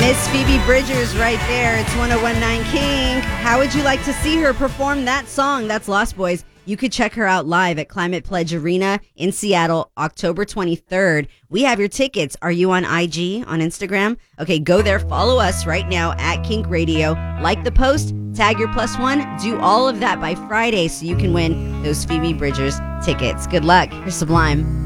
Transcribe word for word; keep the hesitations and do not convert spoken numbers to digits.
Miss Phoebe Bridgers right there. It's one oh one point nine King. How would you like to see her perform that song? That's Lost Boys. You could check her out live at Climate Pledge Arena in Seattle, October twenty-third. We have your tickets. Are you on I G, on Instagram? Okay, go there. Follow us right now at Kink Radio. Like the post, tag your plus one. Do all of that by Friday so you can win those Phoebe Bridgers tickets. Good luck. You're Sublime.